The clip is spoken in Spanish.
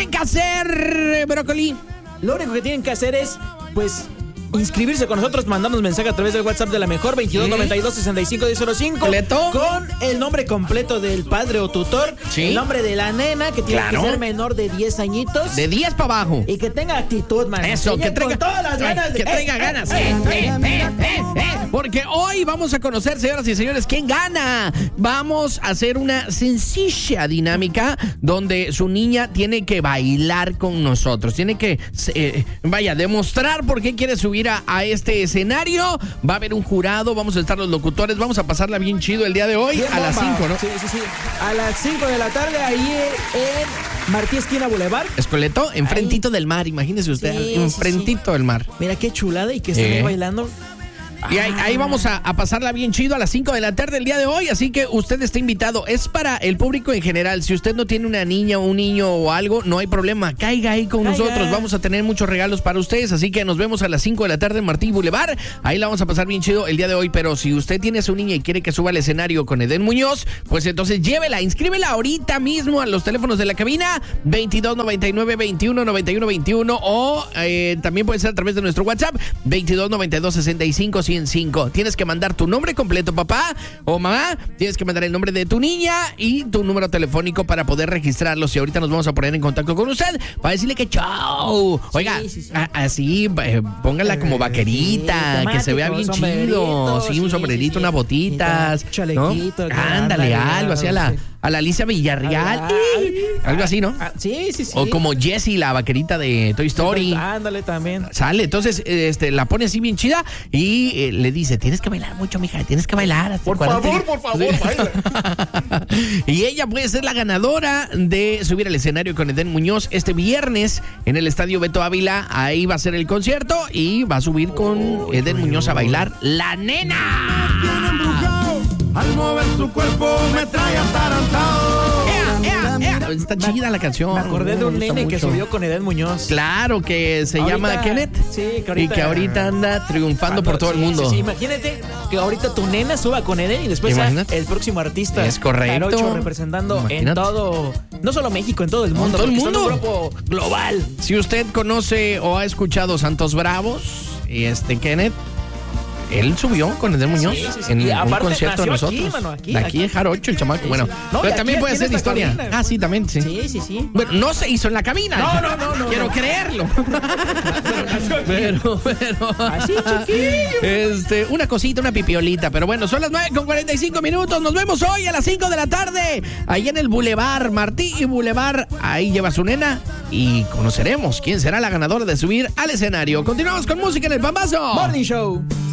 tienen que hacer, Brócoli? Lo único que tienen que hacer es, pues, inscribirse con nosotros. Mandamos mensaje a través del WhatsApp de La Mejor, 2292-651005. ¿Completo? Con el nombre completo del padre o tutor. Sí. El nombre de la nena, que tiene que ser menor de 10 añitos. De 10 para abajo. Y que tenga actitud, man. Eso, que traiga con todas las ganas. Que traiga ganas. Porque hoy vamos a conocer, señoras y señores, quién gana. Vamos a hacer una sencilla dinámica donde su niña tiene que bailar con nosotros. Tiene que, demostrar por qué quiere subir a este escenario. Va a haber un jurado, vamos a estar los locutores, vamos a pasarla bien chido el día de hoy. A las 5, ¿no? Sí. A las 5 de la tarde, ahí en Martí Esquina Boulevard. Escoleto, enfrentito del mar, imagínese usted, enfrentito del mar. Mira qué chulada y que estén bailando. Y ahí vamos a pasarla bien chido a las 5 de la tarde el día de hoy, así que usted está invitado. Es para el público en general. Si usted no tiene una niña o un niño o algo, no hay problema. Caiga ahí con nosotros. Vamos a tener muchos regalos para ustedes, así que nos vemos a las 5 de la tarde en Martí Boulevard. Ahí la vamos a pasar bien chido el día de hoy, pero si usted tiene a su niña y quiere que suba al escenario con Eden Muñoz, pues entonces llévela, inscríbela ahorita mismo a los teléfonos de la cabina, 2299-2191-21 o también puede ser a través de nuestro WhatsApp, 2292-65-105. Tienes que mandar tu nombre completo, papá o mamá. Tienes que mandar el nombre de tu niña y tu número telefónico para poder registrarlos. Y ahorita nos vamos a poner en contacto con usted para decirle que chau. Oiga, así, póngala como vaquerita, que se vea bien chido. Sí, un sombrerito, unas botitas, ¿no? Ándale, algo así a la Alicia Villarreal. Algo así, ¿no? Sí. O como Jessie, la vaquerita de Toy Story. Ándale también. Sale, entonces la pone así bien chida y le dice, tienes que bailar mucho, mija, tienes que bailar. Por favor, baila. Y ella puede ser la ganadora de subir al escenario con Eden Muñoz este viernes en el Estadio Beto Ávila. Ahí va a ser el concierto y va a subir con Eden Muñoz a bailar La Nena. Al mover su cuerpo me trae atarantado. Está chida la canción. Me acordé de un nene que mucho. subió con Eden Muñoz. Claro, que se llama Kenneth. Sí, y que ahorita anda triunfando por todo el mundo. Sí, imagínate que ahorita tu nena suba con Eden y después sea el próximo artista. Es correcto. Jarocho representando en todo, no solo México, en todo el mundo. Todo el mundo. Son un grupo global. Si usted conoce o ha escuchado Santos Bravos, y Kenneth, él subió con Eden Muñoz en un concierto de nosotros. Aquí en Jarocho, el chamaco. Bueno, no, pero también puede ser historia. Cabina. Sí, también, sí. Sí. Bueno, no se hizo en la cabina. No. Quiero creerlo. pero. Así, chiquillo. Una cosita, una pipiolita. Pero bueno, son las 9:45. Nos vemos hoy a las 5 de la tarde. Ahí en el Boulevard, Martí y Boulevard. Ahí lleva su nena y conoceremos quién será la ganadora de subir al escenario. Continuamos con música en el Pambazo Morning Show.